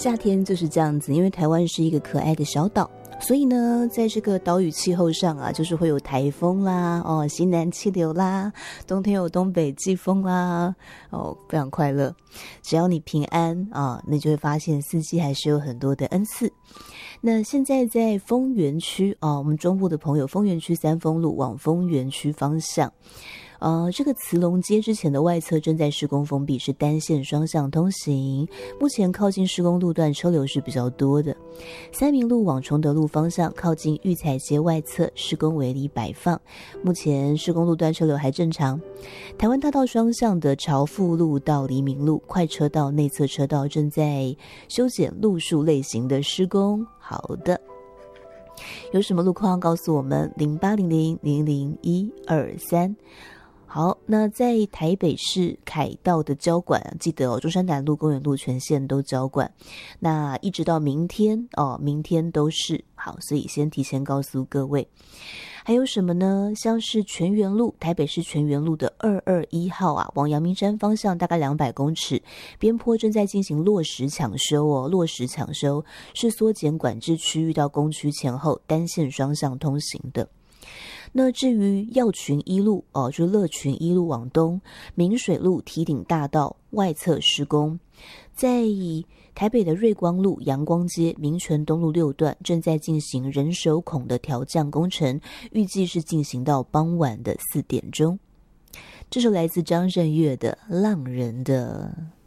夏天就是这样子，因为台湾是一个可爱的小岛，所以呢，在这个岛屿气候上啊，就是会有台风啦，西南气流啦，冬天有东北季风啦，非常快乐。只要你平安啊，那就会发现四季还是有很多的恩赐。那现在在丰原区我们中部的朋友，丰原区三丰路往丰原区方向。这个慈龙街之前的外侧正在施工封闭，是单线双向通行。目前靠近施工路段车流是比较多的。三民路往崇德路方向，靠近育彩街外侧施工围篱摆放，目前施工路段车流还正常。台湾大道双向的朝富路到黎明路快车道内侧车道正在修剪路树类型的施工。好的。有什么路况告诉我们0800000123。好，那在台北市凯道的交管，记得中山南路、公园路全线都交管，那一直到明天明天都是好，所以先提前告诉各位。还有什么呢？像是泉源路，台北市泉源路的221号往阳明山方向大概200公尺，边坡正在进行落石抢修落石抢修是缩减管制区域到工区前后单线双向通行的。那至于药群一路就是乐群一路往东，明水路堤顶大道外侧施工，在台北的瑞光路阳光街民权东路6段正在进行人手孔的调降工程，预计是进行到傍晚的4点钟。这首来自张震岳的《浪人的》。